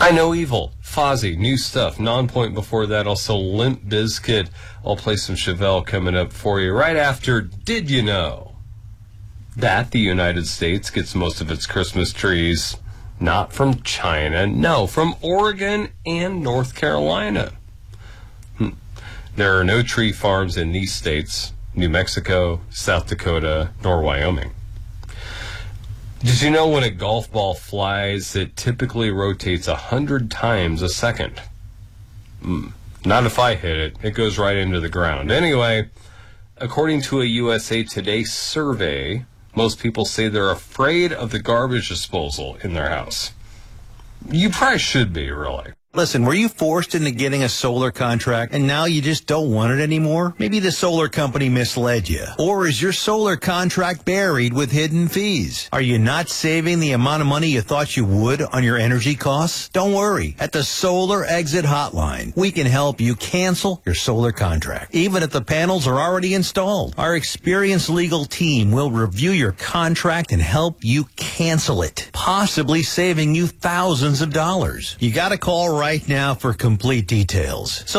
I Know Evil, Fozzy, new stuff. Nonpoint before that, also Limp Bizkit. I'll play some Chevelle coming up for you right after Did You Know that the United States gets most of its Christmas trees not from China, no, from Oregon and North Carolina. There are no tree farms in these states, New Mexico, South Dakota, nor Wyoming. Did you know when a golf ball flies, it typically rotates 100 times a second? Not if I hit it. It goes right into the ground. Anyway, according to a USA Today survey, most people say they're afraid of the garbage disposal in their house. You probably should be, really. Listen, were you forced into getting a solar contract and now you just don't want it anymore? Maybe the solar company misled you. Or is your solar contract buried with hidden fees? Are you not saving the amount of money you thought you would on your energy costs? Don't worry. At the Solar Exit Hotline, we can help you cancel your solar contract, even if the panels are already installed. Our experienced legal team will review your contract and help you cancel it, possibly saving you thousands of dollars. You got to call right now for complete details. So